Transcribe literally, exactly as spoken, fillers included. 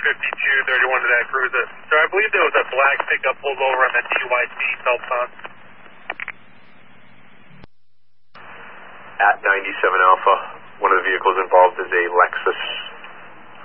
fifty-two thirty-one to that cruiser. Sir, I believe there was a black pickup pulled over on the D Y C Telton. At ninety-seven Alpha, one of the vehicles involved is a Lexus